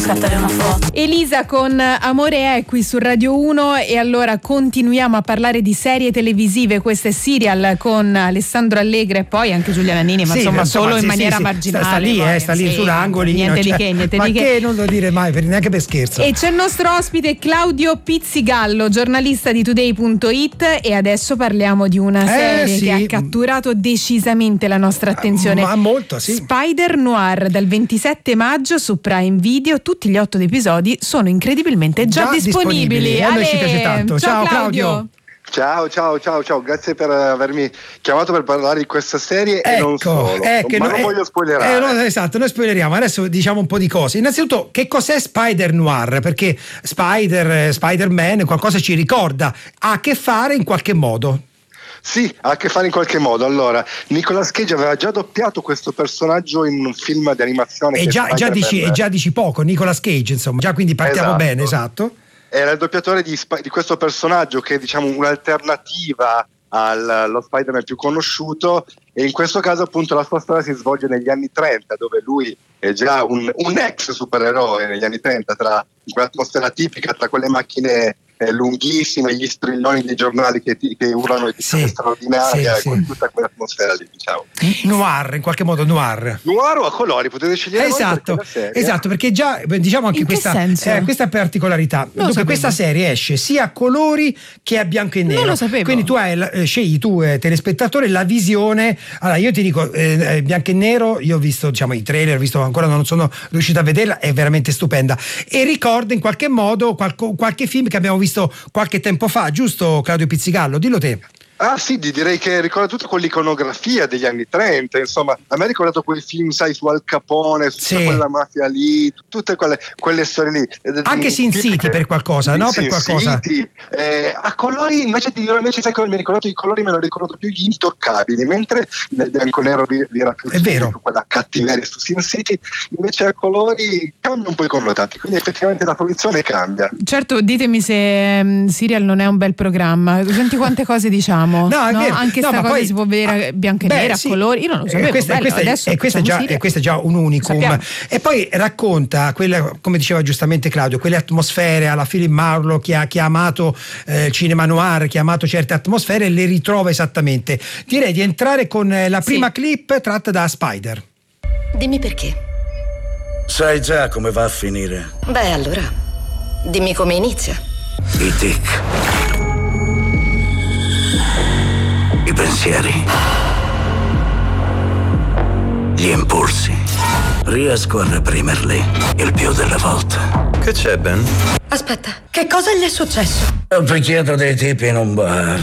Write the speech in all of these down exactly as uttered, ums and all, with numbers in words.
scattare una foto. Elisa con Amore è qui su Radio uno e allora continuiamo a parlare di serie televisive. Questo è Serial con Alessandro Allegre e poi anche Giulia Nannini, ma sì, insomma, insomma solo sì, in sì, maniera sì, marginale. Sta, sta lì, poi, eh, sta lì sì, sull'angolino. Niente cioè, di che, niente ma di che. che non lo dire mai, per, neanche per scherzo. E c'è il nostro ospite Claudio Pizzigallo, giornalista di Today punto it, e adesso parliamo di una serie eh, sì. che ha catturato decisamente la nostra attenzione. Ma molto, sì. Spider Noir dal ventisette maggio su Prime Video. Tutti gli otto episodi sono incredibilmente già, già disponibili. disponibili. A noi ci piace tanto. Ciao, Ciao Claudio. Claudio. Ciao, ciao, ciao, ciao, grazie per avermi chiamato per parlare di questa serie. Ecco, e non solo, ecco, ma no, non eh, voglio spoilerare. Eh, no, esatto, noi spoileriamo. Adesso diciamo un po' di cose. Innanzitutto, che cos'è Spider Noir? Perché Spider, Spider-Man qualcosa ci ricorda, ha a che fare in qualche modo. Sì, ha a che fare in qualche modo. Allora, Nicolas Cage aveva già doppiato questo personaggio in un film di animazione. E che già, già, dici, e già dici poco, Nicolas Cage, insomma, già quindi partiamo esatto. bene, esatto. Era il doppiatore di, di questo personaggio che è, diciamo, un'alternativa allo Spider-Man più conosciuto, e in questo caso appunto la sua storia si svolge negli anni trenta, dove lui è già un, un ex supereroe negli anni trenta, tra in quell'atmosfera tipica, tra quelle macchine eh, lunghissime, gli strilloni dei giornali che, ti, che urlano di sì, straordinaria, sì, con sì. tutta quell'atmosfera lì, diciamo. Noir, in qualche modo noir. Noir o a colori, potete scegliere Esatto, voi, perché la serie... esatto, perché già diciamo anche In che questa, senso? eh, questa particolarità. Non lo Dunque, sapevo. questa serie esce sia a colori che a bianco e nero. Non lo sapevo. Quindi tu hai, eh, scegli tu, eh, telespettatore, la visione. Allora, io ti dico, eh, bianco e nero, io ho visto, diciamo, i trailer, ho visto, ancora non sono riuscito a vederla, è veramente stupenda. E ricorda in qualche modo qualco, qualche film che abbiamo visto qualche tempo fa, giusto Claudio Pizzigallo? Dillo te. Ah sì, direi che ricorda tutto con l'iconografia degli anni trenta, insomma, a me ha ricordato quei film, sai, su Al Capone, su sì. quella mafia lì, tutte quelle, quelle storie lì. Anche Sin City per qualcosa, no? Per qualcosa. City, eh, a colori, invece di dire, invece sai come mi ricordo i colori, me lo ricordo più gli intoccabili, mentre nel bianco nero vi, vi era più, è vero. più quella cattiveria su Sin City, invece a colori cambia un po' i connotati, quindi effettivamente la produzione cambia. Certo, ditemi se um, Serial non è un bel programma. Senti quante cose diciamo. No, è no? vero. Anche no, sta ma cosa poi, si può vedere bianco e beh, nero, sì. a colori. Io non lo sapevo. E questo, bello, questo, adesso e questo, è già, e questo è già un unicum. Sappiamo. E poi racconta quella, come diceva giustamente Claudio, quelle atmosfere alla Philip Marlowe, che ha, che ha amato eh, il cinema noir, che ha amato certe atmosfere, e le ritrova esattamente. Direi di entrare con eh, la prima sì. clip tratta da Spider. Dimmi perché. Sai già come va a finire. Beh, allora, dimmi come inizia. I tic. I pensieri. Gli impulsi. Riesco a reprimerli il più delle volte. Che c'è, Ben? Aspetta, che cosa gli è successo? Ho picchiato dei tipi in un bar.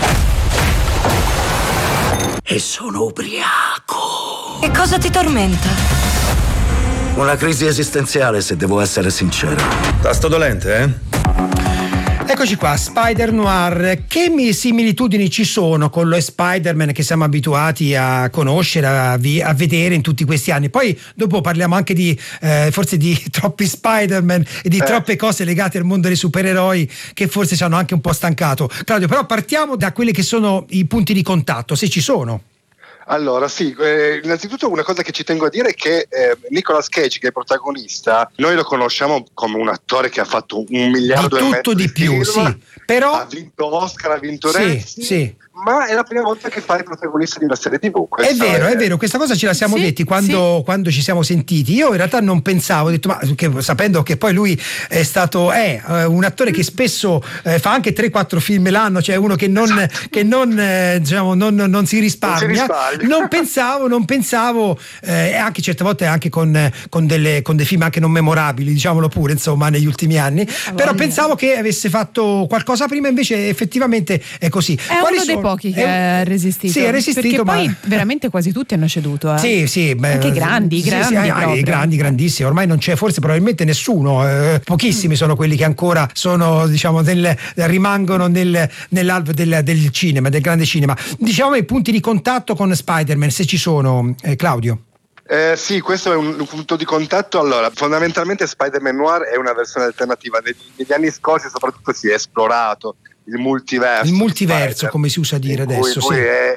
E sono ubriaco. Che cosa ti tormenta? Una crisi esistenziale, se devo essere sincero. Tasto dolente, eh? Eccoci qua, Spider Noir. Che similitudini ci sono con lo Spider-Man che siamo abituati a conoscere, a, vi- a vedere in tutti questi anni? Poi dopo parliamo anche di eh, forse di troppi Spider-Man e di eh. troppe cose legate al mondo dei supereroi che forse ci hanno anche un po' stancato. Claudio, però partiamo da quelli che sono i punti di contatto, se ci sono. Allora sì, eh, innanzitutto una cosa che ci tengo a dire è che eh, Nicolas Cage, che è il protagonista, noi lo conosciamo come un attore che ha fatto un miliardo di e tutto mezzo di, di più, film, sì, però ha vinto Oscar, ha vinto sì, Razzie, sì. ma è la prima volta che fa il protagonista di una serie tivù. È vero, è... è vero, questa cosa ce la siamo sì, detti quando, sì. quando ci siamo sentiti. Io in realtà non pensavo, ho detto, ma che, sapendo che poi lui è stato è eh, un attore che spesso eh, fa anche tre quattro film l'anno, cioè uno che non, che non, eh, diciamo, non, non si risparmia. Non, si risparmia. non pensavo, non pensavo, eh, anche certe volte anche con, con, delle, con dei film anche non memorabili, diciamolo pure, insomma, negli ultimi anni. Ah, però pensavo che avesse fatto qualcosa prima, invece effettivamente è così. È Quali uno sono? dei pochi che è, ha resistito. Sì, è resistito, perché ma... poi veramente quasi tutti hanno ceduto. Eh. Sì, sì, beh, anche grandi, sì, grandi, sì, proprio. grandi, grandissimi. Ormai non c'è forse probabilmente nessuno. Eh, pochissimi mm. sono quelli che ancora sono, diciamo, del, rimangono nel, nell'alveo del, del cinema, del grande cinema. Diciamo i punti di contatto con Spider-Man, se ci sono, eh, Claudio. Eh, sì, questo è un, un punto di contatto. Allora, fondamentalmente Spider-Man Noir è una versione alternativa. Negli, negli anni scorsi soprattutto si è esplorato il multiverso. Il multiverso, Spider, come si usa dire adesso. Cui, sì. È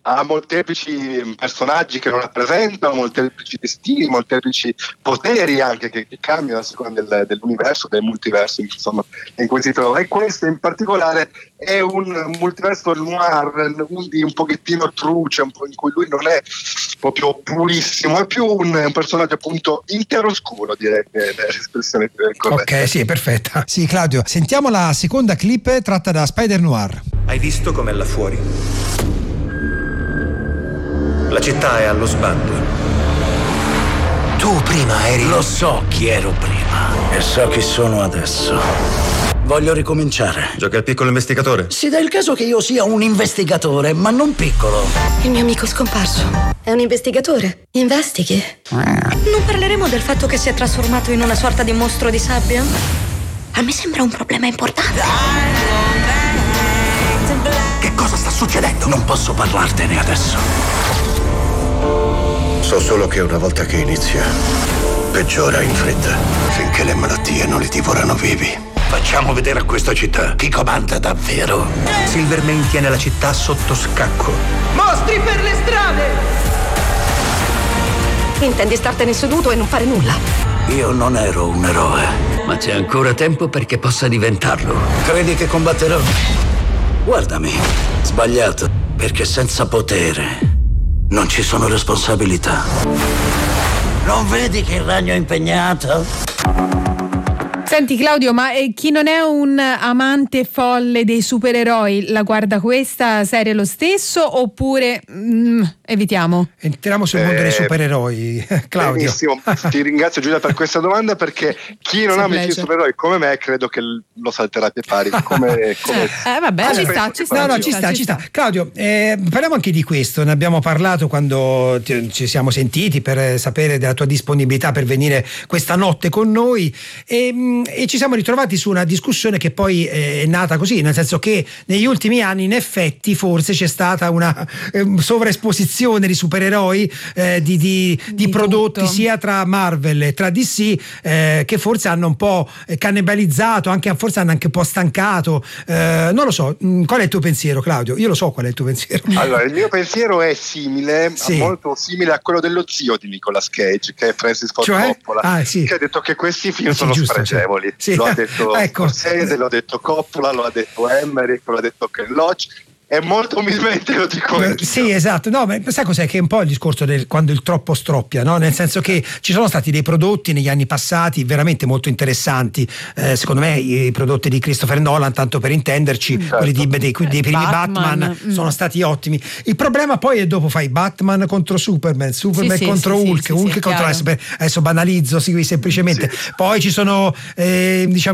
ha molteplici personaggi che lo rappresentano, molteplici destini, molteplici poteri anche che, che cambiano a seconda del, dell'universo, del multiverso insomma, in cui si trova. E questo in particolare è un multiverso noir, quindi un pochettino truce, un po' in cui lui non è proprio purissimo, è più un, un personaggio appunto interoscuro, direi che è l'espressione corretta. Ok, sì, è perfetta. Sì, Claudio, sentiamo la seconda clip tratta da Spider Noir. Hai visto com'è là fuori? La città è allo sbando. Tu prima eri... Lo so chi ero prima e so chi sono adesso. Voglio ricominciare. Gioca al piccolo investigatore? Si dà il caso che io sia un investigatore, ma non piccolo. Il mio amico scomparso è un investigatore. Investighi. Non parleremo del fatto che si è trasformato in una sorta di mostro di sabbia? A me sembra un problema importante. Che cosa sta succedendo? Non posso parlartene adesso. So solo che una volta che inizia, peggiora in fretta, finché le malattie non li divorano vivi. Facciamo vedere a questa città chi comanda davvero. Silvermane tiene la città sotto scacco. Mostri per le strade! Intendi startene seduto e non fare nulla? Io non ero un eroe, ma c'è ancora tempo perché possa diventarlo. Credi che combatterò? Guardami, sbagliato, perché senza potere non ci sono responsabilità. Non vedi che il ragno è impegnato? Senti Claudio, ma eh, chi non è un amante folle dei supereroi la guarda questa serie lo stesso oppure mm, evitiamo? Entriamo sul mondo Eh, dei supereroi, Claudio. Benissimo, ti ringrazio Giulia per questa domanda, perché chi non Sì, ama i pleasure. supereroi come me credo che lo salterà a pie pari come, come... Eh vabbè, Ah, ci penso sta, che ci sta. No, no, Ci ci sta, ci sta. Claudio, eh, parliamo anche di questo. Ne abbiamo parlato quando ti- ci siamo sentiti per eh, sapere della tua disponibilità per venire questa notte con noi e, mh, e ci siamo ritrovati su una discussione che poi eh, è nata così, nel senso che negli ultimi anni in effetti forse c'è stata una eh, sovraesposizione di supereroi, eh, di, di, di, Di prodotti tutto. sia tra Marvel e tra D C eh, che forse hanno un po' cannibalizzato, anche forse hanno anche un po' stancato. Eh, non lo so, mh, qual è il tuo pensiero, Claudio? Io lo so qual è il tuo pensiero. Allora, il mio pensiero è simile, Sì. molto simile a quello dello zio di Nicolas Cage, che è Francis Ford Cioè? Coppola, Ah, sì. che ha detto che questi film Sì, sono giusto, spregevoli. sì. Sì. Lo ha detto Ecco. Scorsese, lo ha detto Coppola, lo ha detto Emmerich, lo ha detto Ken Loach, e molto umilmente lo dico Eh, io. Sì, esatto. No, ma sai cos'è? Che è un po' il discorso del quando il troppo stroppia, no? Nel senso che ci sono stati dei prodotti negli anni passati veramente molto interessanti. Eh, secondo me i prodotti di Christopher Nolan, tanto per intenderci, Certo. quelli di, dei, dei primi Batman, Batman, mm. sono stati ottimi. Il problema poi è dopo fai Batman contro Superman, Superman Sì, sì, contro sì, Hulk, sì, Hulk sì, contro chiaro. Super- adesso banalizzo sì, semplicemente. Poi ci sono eh, diciamo